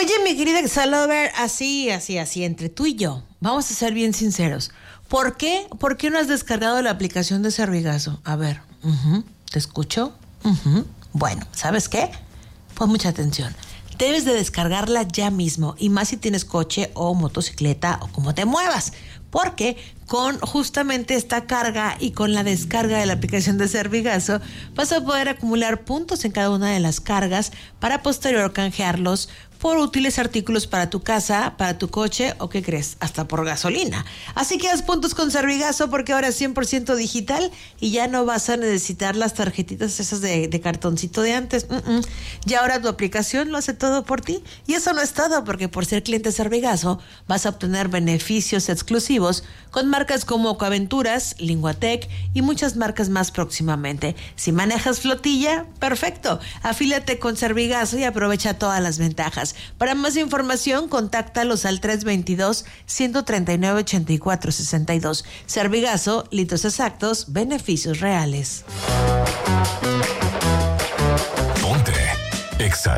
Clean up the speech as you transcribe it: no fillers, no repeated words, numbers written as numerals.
Oye, mi querida Salover, así, entre tú y yo, vamos a ser bien sinceros. ¿Por qué? ¿Por qué no has descargado la aplicación de Servigazo? A ver, ¿te escucho? Bueno, ¿sabes qué? Pon mucha atención. Debes de descargarla ya mismo, y más si tienes coche o motocicleta o como te muevas, porque con justamente esta carga y con la descarga de la aplicación de Servigazo vas a poder acumular puntos en cada una de las cargas para posterior canjearlos por útiles artículos para tu casa, para tu coche o, ¿qué crees?, hasta por gasolina. Así que haz puntos con Servigazo porque ahora es 100% digital y ya no vas a necesitar las tarjetitas esas de cartoncito de antes. Ya ahora tu aplicación lo hace todo por ti. Y eso no es todo, porque por ser cliente Servigazo vas a obtener beneficios exclusivos con marcas como Ecoaventuras, Linguatec y muchas marcas más próximamente. Si manejas flotilla, perfecto. Afíliate con Servigazo y aprovecha todas las ventajas. Para más información, contáctalos al 322-139-8462. Servigazo, litros exactos, beneficios reales. Ponte Exa